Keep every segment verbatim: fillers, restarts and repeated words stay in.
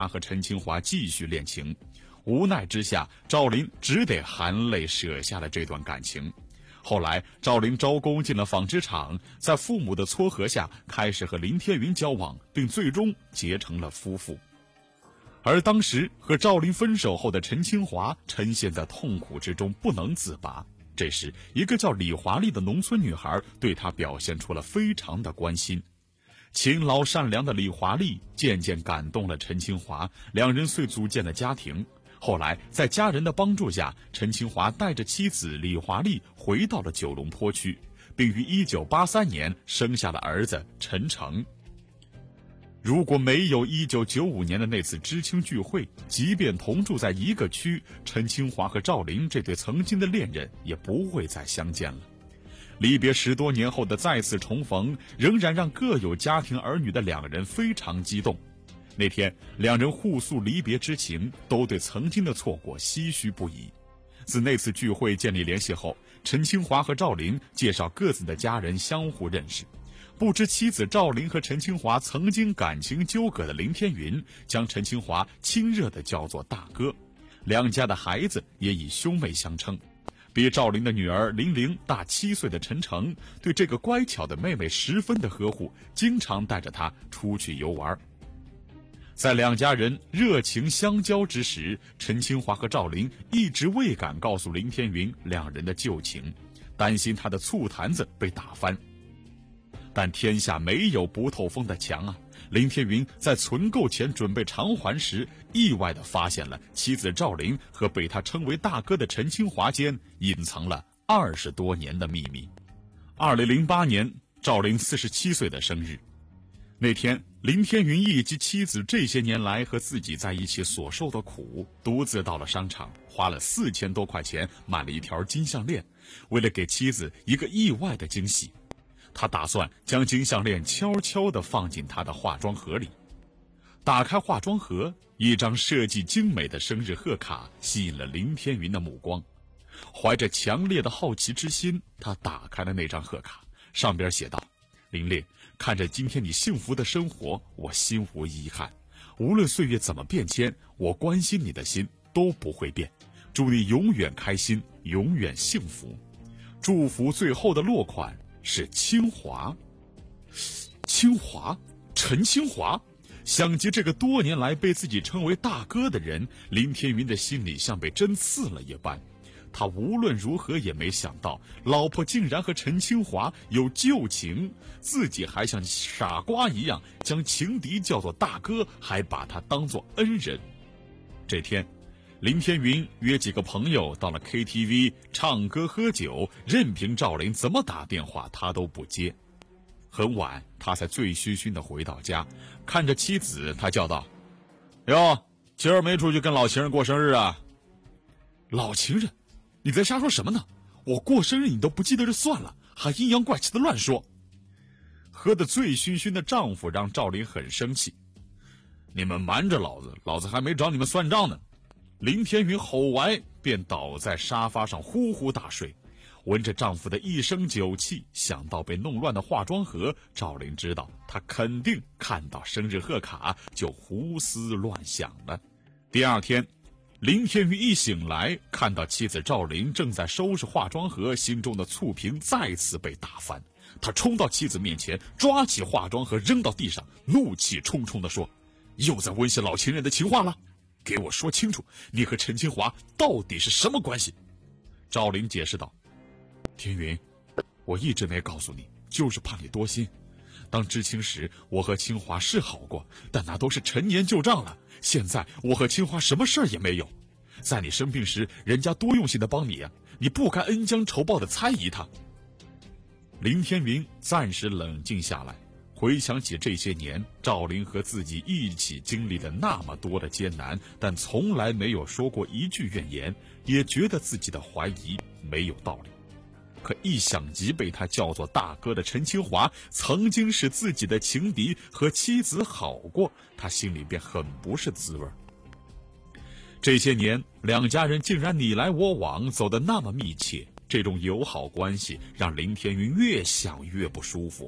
和陈清华继续恋情。无奈之下，赵林只得含泪舍下了这段感情。后来赵林招工进了纺织厂，在父母的撮合下开始和林天云交往，并最终结成了夫妇。而当时和赵林分手后的陈清华沉陷在痛苦之中不能自拔，这时一个叫李华丽的农村女孩对他表现出了非常的关心。勤劳善良的李华丽渐渐感动了陈清华，两人遂组建了家庭。后来在家人的帮助下，陈清华带着妻子李华丽回到了九龙坡区，并于一九八三年生下了儿子陈诚。如果没有一九九五年的那次知青聚会，即便同住在一个区，陈清华和赵林这对曾经的恋人也不会再相见了。离别十多年后的再次重逢，仍然让各有家庭儿女的两人非常激动。那天两人互诉离别之情，都对曾经的错过唏嘘不已。自那次聚会建立联系后，陈清华和赵林介绍各自的家人相互认识。不知妻子赵林和陈清华曾经感情纠葛的林天云，将陈清华亲热地叫做大哥，两家的孩子也以兄妹相称。比赵林的女儿林玲大七岁的陈诚，对这个乖巧的妹妹十分的呵护，经常带着她出去游玩。在两家人热情相交之时，陈清华和赵林一直未敢告诉林天云两人的旧情，担心他的醋坛子被打翻。但天下没有不透风的墙啊！林天云在存够钱准备偿还时，意外地发现了妻子赵林和被他称为大哥的陈清华间隐藏了二十多年的秘密。二零零八年，赵林四十七岁的生日，那天林天云忆及妻子这些年来和自己在一起所受的苦，独自到了商场，花了四千多块钱买了一条金项链，为了给妻子一个意外的惊喜。他打算将金项链悄悄地放进他的化妆盒里。打开化妆盒，一张设计精美的生日贺卡吸引了林天云的目光。怀着强烈的好奇之心，他打开了那张贺卡，上边写道：林烈，看着今天你幸福的生活，我心无遗憾。无论岁月怎么变迁，我关心你的心都不会变。祝你永远开心，永远幸福。祝福最后的落款是清华。清华，陈清华。想及这个多年来被自己称为大哥的人，林天云的心里像被针刺了一般。他无论如何也没想到，老婆竟然和陈清华有旧情，自己还像傻瓜一样将情敌叫做大哥，还把他当作恩人。这天，林天云约几个朋友到了 K T V 唱歌喝酒，任凭赵林怎么打电话他都不接。很晚，他才醉醺醺地回到家，看着妻子，他叫道：哟，今儿没出去跟老情人过生日啊？老情人？你在瞎说什么呢？我过生日你都不记得就算了，还阴阳怪气的乱说。喝得醉醺醺的丈夫让赵林很生气。你们瞒着老子，老子还没找你们算账呢。林天云吼完便倒在沙发上呼呼大睡。闻着丈夫的一声酒气，想到被弄乱的化妆盒，赵林知道他肯定看到生日贺卡就胡思乱想了。第二天，林天云一醒来，看到妻子赵林正在收拾化妆盒，心中的醋瓶再次被打翻。他冲到妻子面前，抓起化妆盒扔到地上，怒气冲冲地说：又在温习老情人的情话了，给我说清楚，你和陈清华到底是什么关系？赵林解释道：天云，我一直没告诉你，就是怕你多心。当知青时，我和清华是好过，但那都是陈年旧账了。现在我和清华什么事儿也没有。在你生病时，人家多用心的帮你啊，你不该恩将仇报的猜疑他。林天云暂时冷静下来，回想起这些年赵林和自己一起经历了那么多的艰难，但从来没有说过一句怨言，也觉得自己的怀疑没有道理。可一想及被他叫做大哥的陈清华曾经是自己的情敌，和妻子好过，他心里便很不是滋味。这些年两家人竟然你来我往，走得那么密切，这种友好关系让林天云越想越不舒服啊。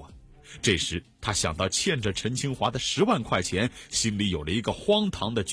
这时他想到欠着陈清华的十万块钱，心里有了一个荒唐的